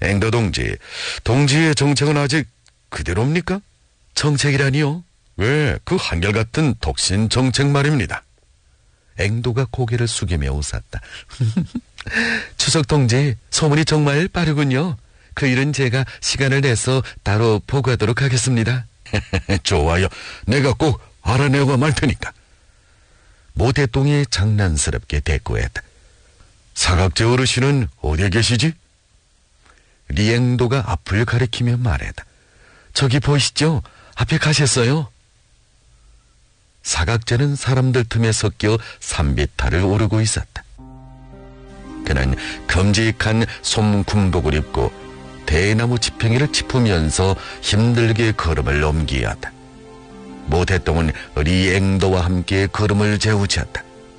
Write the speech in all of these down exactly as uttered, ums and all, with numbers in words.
앵도 동지, 동지의 정책은 아직 그대로입니까? 정책이라니요? 왜, 그 한결같은 독신 정책 말입니다. 앵도가 고개를 숙이며 웃었다. 추석 동지, 소문이 정말 빠르군요. 그 일은 제가 시간을 내서 따로 보고하도록 하겠습니다. 좋아요. 내가 꼭 알아내고 말 테니까. 모태똥이 장난스럽게 대꾸했다. 사각제 어르신은 어디에 계시지? 리앵도가 앞을 가리키며 말했다. 저기 보이시죠? 앞에 가셨어요. 사각제는 사람들 틈에 섞여 산비탈을 오르고 있었다. 그는 큼직한 솜군복을 입고 대나무 지팡이를 짚으면서 힘들게 걸음을 옮기었다. 모태똥은 리앵도와 함께 걸음을 재우쳤다.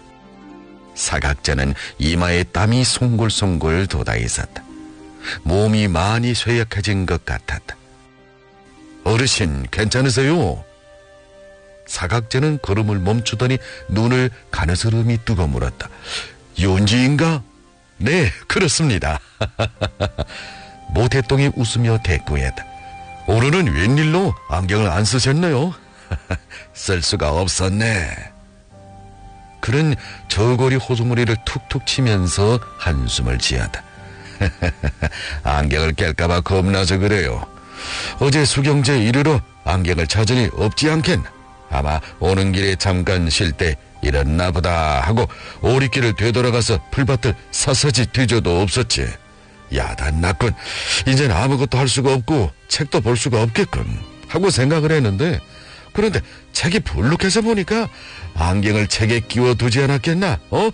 사각제는 이마에 땀이 송골송골 돋아 있었다. 몸이 많이 쇠약해진 것 같았다. 어르신, 괜찮으세요? 사각제는 걸음을 멈추더니 눈을 가느스름이 뜨고 물었다. 윤지인가? 네, 그렇습니다. 모태똥이 웃으며 대꾸했다. 오늘은 웬일로 안경을 안 쓰셨네요? 쓸 수가 없었네. 그는 저고리 호수무리를 툭툭 치면서 한숨을 지었다. 안경을 깰까봐 겁나서 그래요. 어제 수경제 이르러 안경을 찾으니 없지 않겠나. 아마 오는 길에 잠깐 쉴 때 이랬나 보다 하고 오리길을 되돌아가서 풀밭을 샅샅이 뒤져도 없었지. 야단났군. 이젠 아무것도 할 수가 없고 책도 볼 수가 없겠군 하고 생각을 했는데, 그런데 책이 불룩해서 보니까 안경을 책에 끼워두지 않았겠나? 어?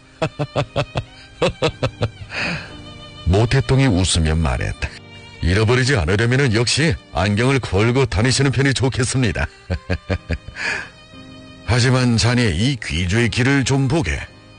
모태똥이 웃으며 말했다. 잃어버리지 않으려면 역시 안경을 걸고 다니시는 편이 좋겠습니다. 하지만 자네 이 귀주의 길을 좀 보게.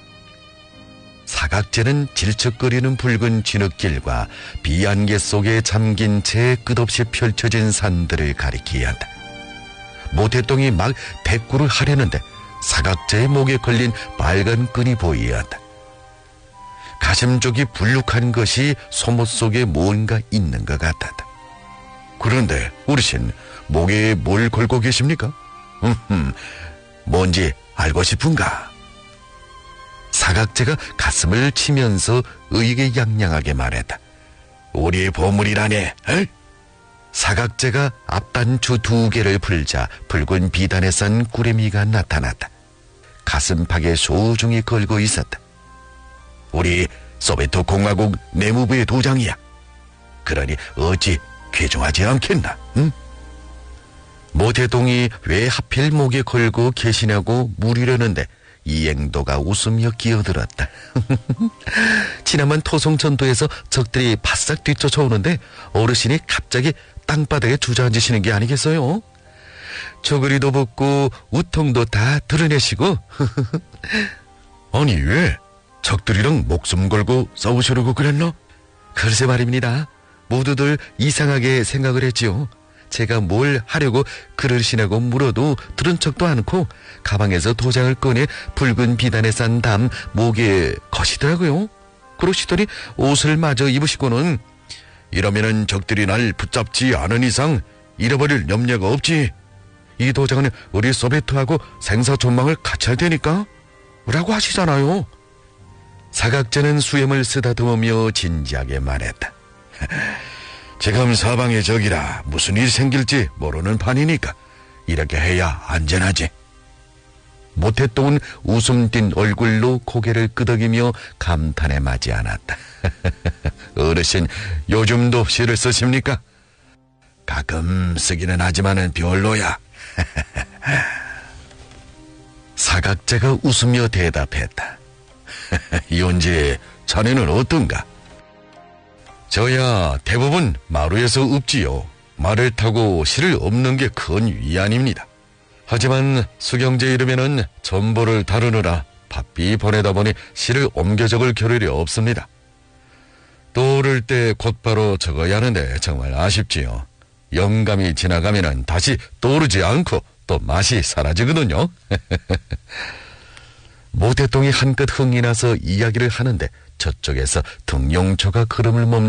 사각제는 질척거리는 붉은 진흙길과 비안개 속에 잠긴 채 끝없이 펼쳐진 산들을 가리키었다. 모태똥이 막 대꾸를 하려는데 사각제의 목에 걸린 빨간 끈이 보이었다. 가슴 쪽이 불룩한 것이 소못 속에 뭔가 있는 것 같았다. 그런데 어르신, 목에 뭘 걸고 계십니까? 음, 뭔지 알고 싶은가? 사각제가 가슴을 치면서 의기양양하게 말했다. 우리의 보물이라네. 에? 사각제가 앞단추 두 개를 풀자 붉은 비단에 싼 꾸레미가 나타났다. 가슴팍에 소중히 걸고 있었다. 우리 소비에트 공화국 내무부의 도장이야. 그러니 어찌 귀중하지 않겠나? 응? 모태똥이 왜 하필 목에 걸고 계시냐고 물으려는데 이앵도가 웃으며 끼어들었다. 지난번 토송전도에서 적들이 바싹 뒤쫓아오는데 어르신이 갑자기 땅바닥에 주저앉으시는 게 아니겠어요? 저고리도 벗고 우통도 다 드러내시고. 아니 왜? 적들이랑 목숨 걸고 싸우시려고 그랬나? 글쎄 말입니다. 모두들 이상하게 생각을 했지요. 제가 뭘 하려고 그러시냐고 물어도 들은 척도 않고 가방에서 도장을 꺼내 붉은 비단에 싼 담 목에 거시더라고요. 그러시더니 옷을 마저 입으시고는 이러면은 적들이 날 붙잡지 않은 이상 잃어버릴 염려가 없지. 이 도장은 우리 소비에트하고 생사존망을 같이 할 테니까 라고 하시잖아요. 사각제는 수염을 쓰다듬으며 진지하게 말했다. 지금 사방의 적이라 무슨 일이 생길지 모르는 판이니까 이렇게 해야 안전하지. 모태똥은 웃음 띤 얼굴로 고개를 끄덕이며 감탄에 맞지 않았다. 어르신, 요즘도 시를 쓰십니까? 가끔 쓰기는 하지만은 별로야. 사각제가 웃으며 대답했다. 윤지, 자네는 어떤가? 저야 대부분 마루에서 읊지요. 말을 타고 시를 읊는 게 큰 위안입니다. 하지만 수경제 이르면은 전보를 다루느라 바삐 보내다 보니 시를 옮겨 적을 겨를이 없습니다. 떠오를 때 곧바로 적어야 하는데 정말 아쉽지요. 영감이 지나가면은 다시 떠오르지 않고 또 맛이 사라지거든요. 모태똥이 한껏 흥이 나서 이야기를 하는데 저쪽에서 등용초가 걸음을 멈